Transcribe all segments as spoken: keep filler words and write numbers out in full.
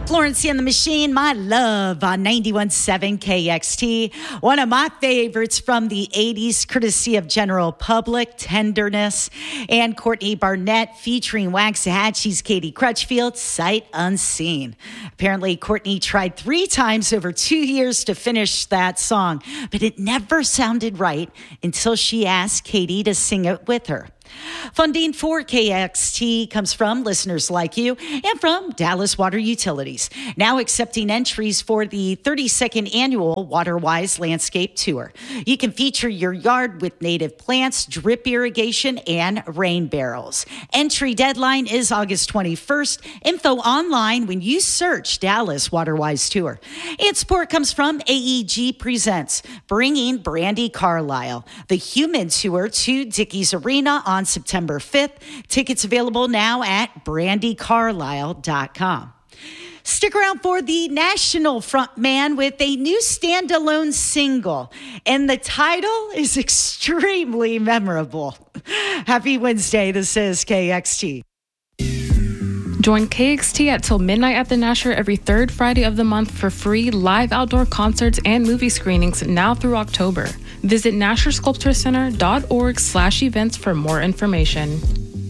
Florence and the Machine, My Love on ninety-one point seven K X T. One of my favorites from the eighties, courtesy of General Public, Tenderness, and Courtney Barnett featuring Waxahachie's Katie Crutchfield, Sight Unseen. Apparently, Courtney tried three times over two years to finish that song, but it never sounded right until she asked Katie to sing it with her. Funding for K X T comes from listeners like you and from Dallas Water Utilities, now accepting entries for the thirty-second annual WaterWise Landscape Tour. You can feature your yard with native plants, drip irrigation, and rain barrels. Entry deadline is August twenty-first. Info online when you search Dallas WaterWise Tour. And support comes from A E G Presents, bringing Brandi Carlile, the Human Tour to Dickies Arena on September fifth. Tickets available now at brandi carlile dot com. Stick around for the national frontman with a new standalone single, and the title is extremely memorable. Happy Wednesday. This is K X T. Join K X T at Till Midnight at the Nasher every third Friday of the month for free live outdoor concerts and movie screenings now through October. Visit nasher sculpture center dot org slash events for more information.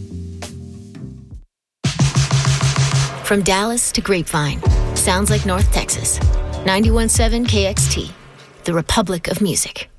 From Dallas to Grapevine, sounds like North Texas. ninety-one point seven K X T, the Republic of Music.